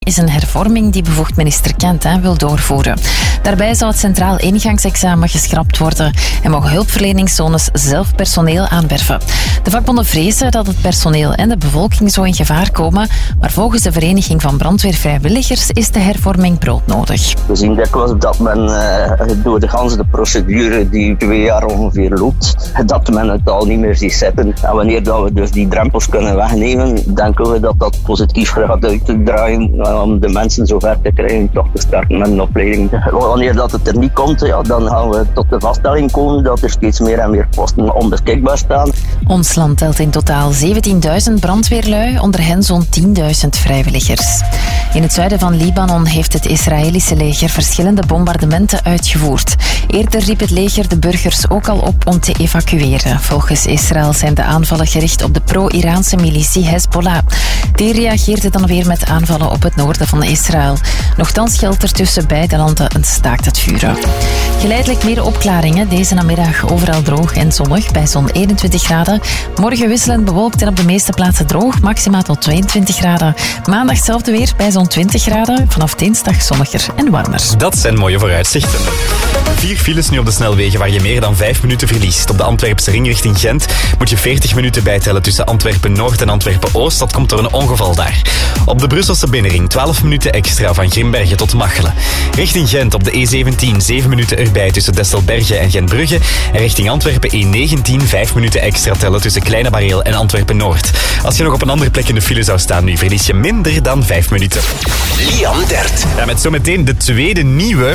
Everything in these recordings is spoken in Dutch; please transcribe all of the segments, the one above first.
is een hervorming die bevoegd minister Kent wil doorvoeren. Daarbij zou het centraal ingangsexamen geschrapt worden en mogen hulpverleningszones zelf personeel aanwerven. De vakbonden vrezen dat het personeel en de bevolking zo in gevaar komen, maar volgens de Vereniging van Brandweervrijwilligers is de hervorming broodnodig. We zien dikwijls dat men door de hele procedure die 2 jaar ongeveer loopt, dat men het al niet meer ziet zitten. En wanneer dat we dus die drempels kunnen wegnemen, denken we dat dat positief gaat uitdraaien om de mensen zover te krijgen toch te starten met een opleiding. Wanneer dat het er niet komt, dan gaan we tot de vaststelling komen dat er steeds meer en meer posten onbeschikbaar staan. Ons land telt in totaal 17.000 brandweerlui, onder hen zo'n 10.000 vrijwilligers. In het zuiden van Libanon heeft het Israëlische leger verschillende bombardementen uitgevoerd. Eerder riep het leger de burgers ook al op om te evacueren. Volgens Israël zijn de aanvallen gericht op de pro-Iraanse militie Hezbollah. Die reageerde dan weer met aanvallen op het noorden van Israël. Nochtans geldt er tussen beide landen een staakt het vuren. Geleidelijk meer opklaringen. Deze namiddag overal droog en zonnig bij zo'n 21 graden. Morgen wisselend bewolkt en op de meeste plaatsen droog. Maxima tot 22 graden. Maandag hetzelfde weer bij zo'n 20 graden. Vanaf dinsdag zonniger en warmer. Dat zijn mooie vooruitzichten. 4 files nu op de snelwegen waar je meer dan 5 minuten verliest. Op de Antwerpse ring richting Gent moet je 40 minuten bijtellen tussen Antwerpen-Noord en Antwerpen-Oost. Dat komt door een ongeval daar. Op de Brusselse binnenring 12 minuten extra van Grimbergen tot Machelen. Richting Gent op de E17 7 minuten erbij tussen Destelberge en Gentbrugge. En richting Antwerpen E19 5 minuten extra tellen tussen Kleine Bareel en Antwerpen-Noord. Als je nog op een andere plek in de file zou staan nu, verlies je minder dan 5 minuten. Liam Dert. Ja, met zometeen de tweede nieuwe.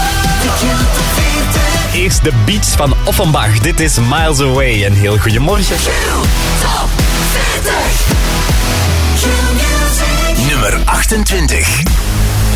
Eerst de beats van Offenbach. Dit is Miles Away. En heel goedemorgen. Nummer 28.